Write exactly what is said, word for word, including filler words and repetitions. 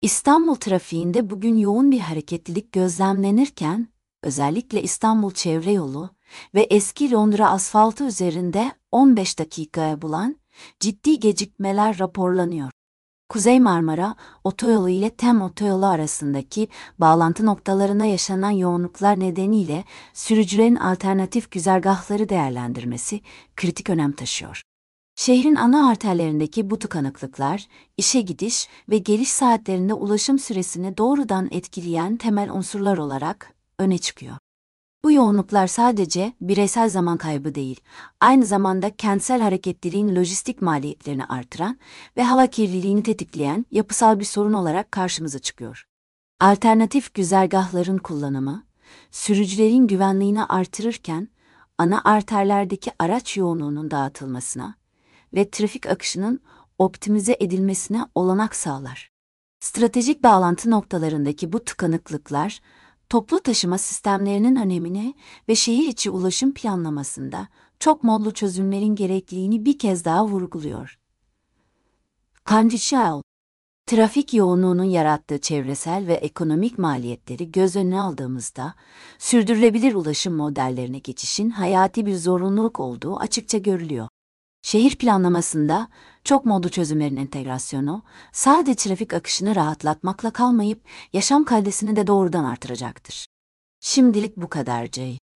İstanbul trafiğinde bugün yoğun bir hareketlilik gözlemlenirken, özellikle İstanbul Çevre Yolu ve eski Londra asfaltı üzerinde on beş dakikaya bulan ciddi gecikmeler raporlanıyor. Kuzey Marmara Otoyolu ile Tem Otoyolu arasındaki bağlantı noktalarına yaşanan yoğunluklar nedeniyle sürücülerin alternatif güzergahları değerlendirmesi kritik önem taşıyor. Şehrin ana arterlerindeki bu tıkanıklıklar, işe gidiş ve geliş saatlerinde ulaşım süresini doğrudan etkileyen temel unsurlar olarak öne çıkıyor. Bu yoğunluklar sadece bireysel zaman kaybı değil, aynı zamanda kentsel hareketliliğin lojistik maliyetlerini artıran ve hava kirliliğini tetikleyen yapısal bir sorun olarak karşımıza çıkıyor. Alternatif güzergahların kullanımı, sürücülerin güvenliğini artırırken, ana arterlerdeki araç yoğunluğunun dağıtılmasına ve trafik akışının optimize edilmesine olanak sağlar. Stratejik bağlantı noktalarındaki bu tıkanıklıklar, toplu taşıma sistemlerinin önemini ve şehir içi ulaşım planlamasında çok modlu çözümlerin gerekliliğini bir kez daha vurguluyor. Congestion, trafik yoğunluğunun yarattığı çevresel ve ekonomik maliyetleri göz önüne aldığımızda, sürdürülebilir ulaşım modellerine geçişin hayati bir zorunluluk olduğu açıkça görülüyor. Şehir planlamasında çok modlu çözümlerin entegrasyonu sadece trafik akışını rahatlatmakla kalmayıp yaşam kalitesini de doğrudan artıracaktır. Şimdilik bu kadar Jay.